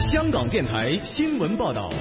香港电台新闻报道。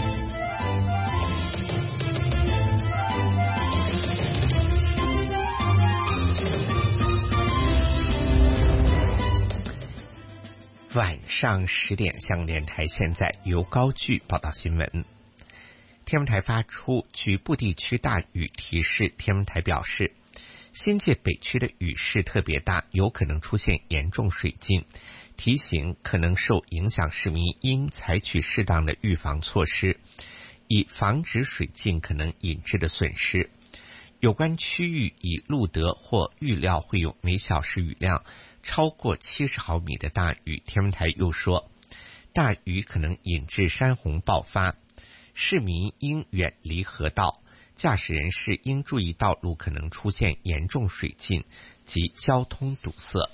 晚上10点，香港电台现在由高炬报道新闻。天文台发出局部地区大雨提示，天文台表示，新界北区的雨势特别大，有可能出现严重水浸，提醒可能受影响市民应采取适当的预防措施，以防止水浸可能引致的损失。有关区域已录得或预料会有每小时雨量超过70毫米的大雨。天文台又说，大雨可能引致山洪爆发，市民应远离河道，驾驶人士应注意道路可能出现严重水浸及交通堵塞。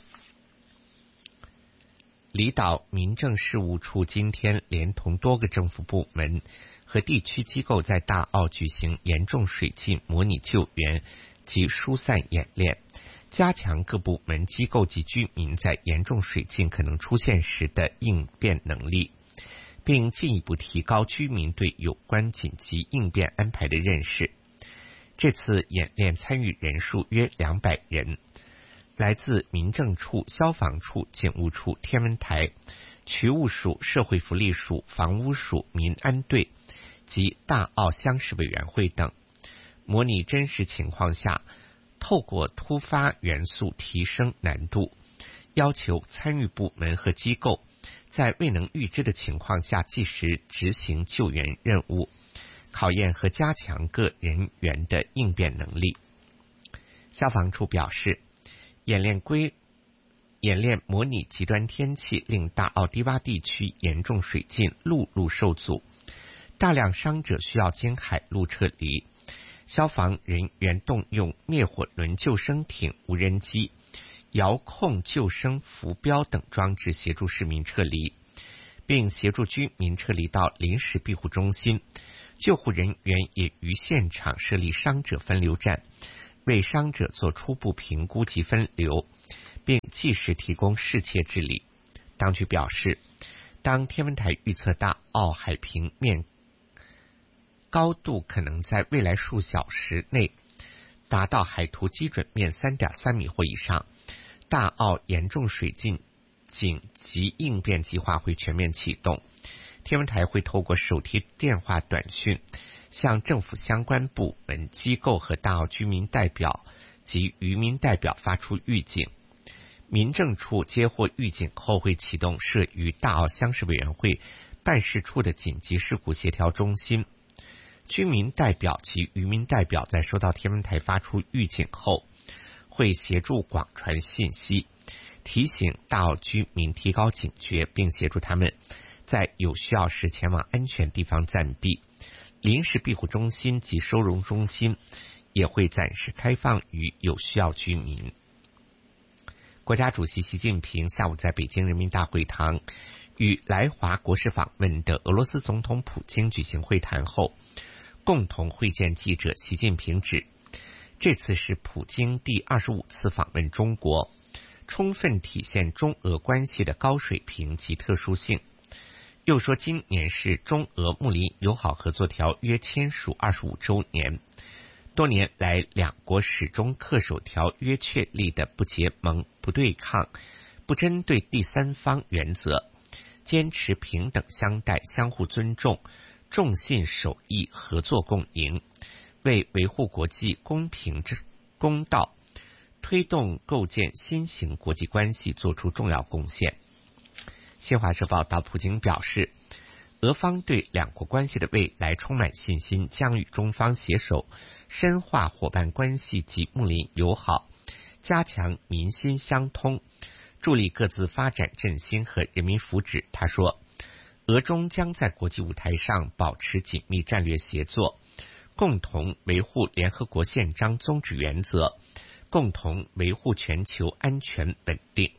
离岛民政事务处今天连同多个政府部门和地区机构在大澳举行严重水浸模拟救援及疏散演练，加强各部门机构及居民在严重水浸可能出现时的应变能力，并进一步提高居民对有关紧急应变安排的认识。这次演练参与人数约200人，来自民政处、消防处、警务处、天文台、渠务署、社会福利署、房屋署、民安队及大澳乡事委员会等，模拟真实情况下透过突发元素提升难度，要求参与部门和机构在未能预知的情况下及时执行救援任务，考验和加强各人员的应变能力。消防处表示，演练模拟极端天气令大澳低洼地区严重水浸，陆路受阻，大量伤者需要经海路撤离。消防人员动用灭火轮救生艇、无人机、遥控救生浮标等装置协助市民撤离，并协助居民撤离到临时庇护中心。救护人员也于现场设立伤者分流站，为伤者做初步评估及分流，并及时提供适切治理。当局表示，当天文台预测大澳海平面高度可能在未来数小时内达到海图基准面 3.3 米或以上，大澳严重水浸紧急应变计划会全面启动。天文台会透过手提电话短讯向政府相关部门机构和大澳居民代表及渔民代表发出预警。民政处接获预警后会启动设于大澳乡事委员会办事处的紧急事故协调中心。居民代表及渔民代表在收到天文台发出预警后，会协助广传信息，提醒大澳居民提高警觉，并协助他们在有需要时前往安全地方暂避。临时庇护中心及收容中心也会暂时开放予有需要居民。国家主席习近平下午在北京人民大会堂与来华国事访问的俄罗斯总统普京举行会谈后，共同会见记者。习近平指，这次是普京第25次访问中国，充分体现中俄关系的高水平及特殊性。又说，今年是中俄睦邻友好合作条约签署25周年，多年来两国始终恪守条约确立的不结盟、不对抗、不针对第三方原则，坚持平等相待、相互尊重、重信守义、合作共赢，为维护国际公平公道、推动构建新型国际关系做出重要贡献。新华社报道，普京表示，俄方对两国关系的未来充满信心，将与中方携手深化伙伴关系及睦邻友好，加强民心相通，助力各自发展振兴和人民福祉。他说，俄中将在国际舞台上保持紧密战略协作，共同维护联合国宪章宗旨原则，共同维护全球安全稳定。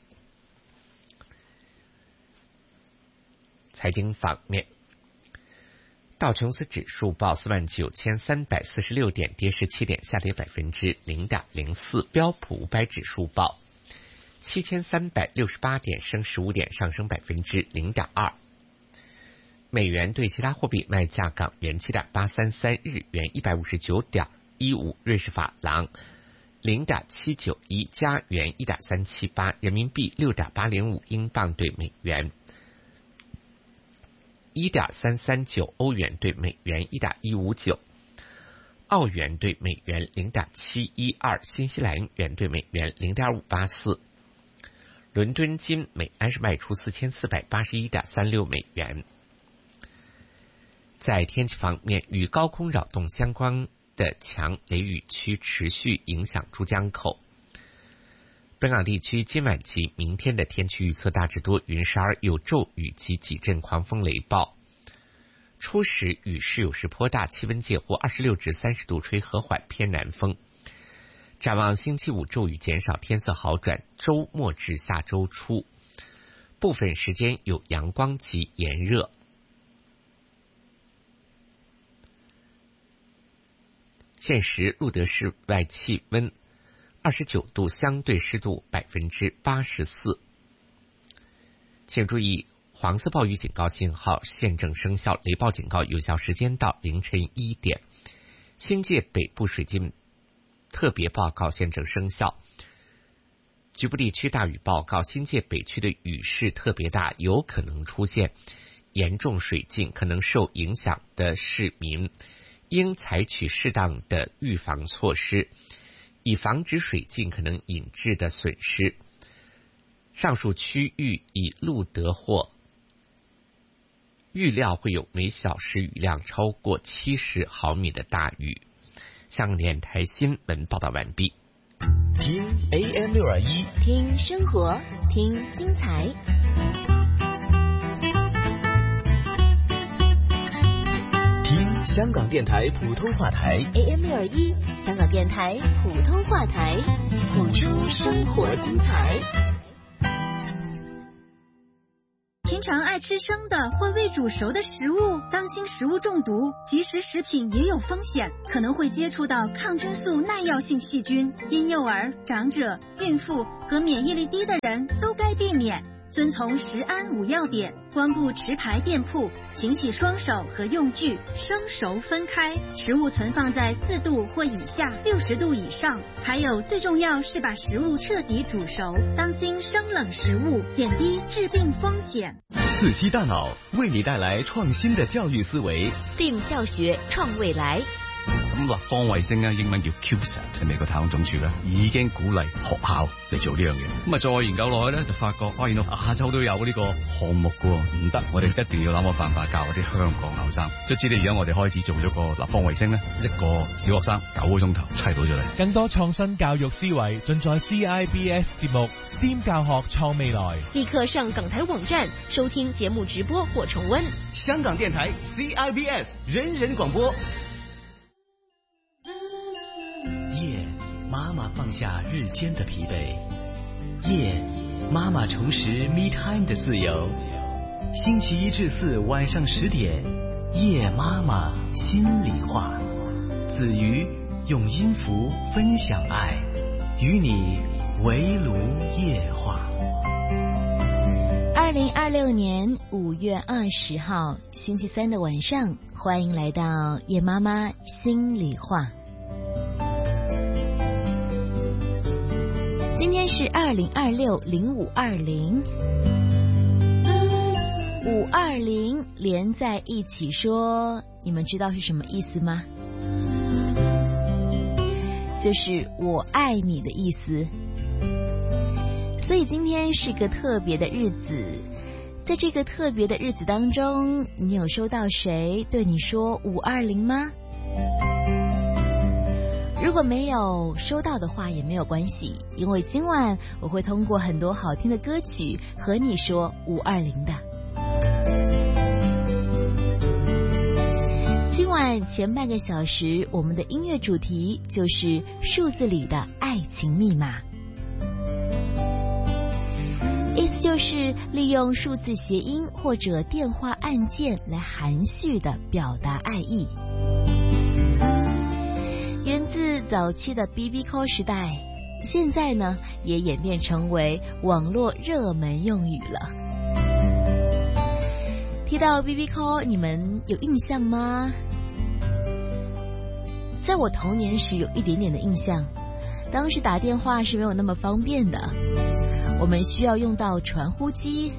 财经方面，道琼斯指数报49346点，跌17点，下跌0.04%。标普500指数报7368点，升15点，上升0.2%。 美元对其他货币卖价：港元7.833，日元159.15，瑞士法郎0.791，加元1.378，人民币6.805，英镑对美元1.339，欧元对美元1.159，澳元对美元0.712，新西兰元对美元0.584。伦敦金每安士卖出4481.36美元。在天气方面，与高空扰动相关的强雷雨区持续影响珠江口。本港地区今晚及明天的天气预测大致多云，时而有骤雨及几阵狂风雷暴。初时雨势有时颇大，气温介乎26至30度，吹和缓偏南风。展望星期五骤雨减少，天色好转，周末至下周初部分时间有阳光及炎热。现时录得室外气温29度，相对湿度84%。请注意，黄色暴雨警告信号现正生效，雷暴警告有效时间到凌晨1点。新界北部水浸特别报告现正生效，局部地区大雨报告，新界北区的雨势特别大，有可能出现严重水浸，可能受影响的市民应采取适当的预防措施，以防止水浸可能引致的损失。上述区域已录得或预料会有每小时雨量超过70毫米的大雨。香港电台新闻报道完毕。 听 AM621， 听生活，听精彩。 听香港电台普通话台 AM621，香港电台普通话台，谱出生活精彩。 平常爱吃生的或未煮熟的食物，当心食物中毒。即食食品也有风险，可能会接触到抗菌素耐药性细菌，婴幼儿、长者、孕妇和免疫力低的人都该避免。遵从食安5要点，光顾持牌店铺，勤洗双手和用具，生熟分开，食物存放在4度或以下60度以上。还有最重要是把食物彻底煮熟，当心生冷食物，减低致病风险。 刺激大腦，為你帶來創新的教育思維。 STEAM 教學創未來。 咁立方衛星咧，英文叫 CubeSat， 係美國太空總署咧已經鼓勵學校嚟做呢樣嘢。咁啊，再研究落去咧，就發覺原來亞洲都有呢個項目噶，唔得，我哋一定要諗個辦法教嗰啲香港後生。卒之咧，而家我哋開始做咗個立方衛星咧，一個小學生9個鐘頭砌到咗嚟。 更多創新教育思維盡在 CIBS 節目 STEAM 教學創未來。 立刻上港台網站收聽節目直播或重溫。 香港電台 CIBS 人人廣播。夜，媽媽放下日間的疲憊。夜，媽媽重拾 Me Time 的自由。星期1至4晚上10點，夜媽媽心裡話。子瑜用音符分享愛，與你圍爐夜話。 2026年5月20號星期3的晚上，歡迎來到夜媽媽心裡話。今天是2026-0520 520连在一起说，你们知道是什么意思吗？就是我爱你的意思。所以今天是个特别的日子，在这个特别的日子当中，你有收到谁对你说520吗？如果没有收到的话也没有关系，因为今晚我会通过很多好听的歌曲和你说520的。今晚前半个小时，我们的音乐主题就是数字里的爱情密码，意思就是利用数字谐音或者电话按键来含蓄的表达爱意。源自早期的 BB Call 时代，现在呢也演变成为网络热门用语了。提接到 BB call， 你们有印象吗？在我童年时有一点点的印象，当时打电话是没有那么方便的，我们需要用到传呼机。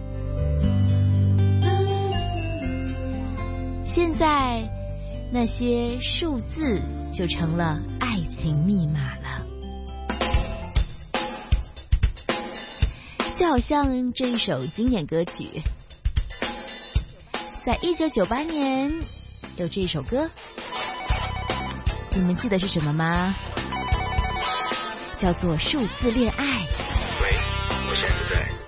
现在那些数字就成了爱情密码了，就好像这一首经典歌曲，在1998年有这首歌，你们记得是什么吗？叫做《数字恋爱》。 喂，我现在不在。